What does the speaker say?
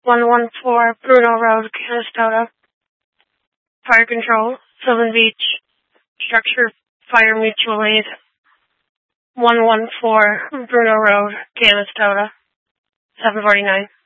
114 Bruno Road, Canastota. Fire Control, Sylvan Beach. Structure Fire Mutual Aid. 114 Bruno Road, Canastota. 749.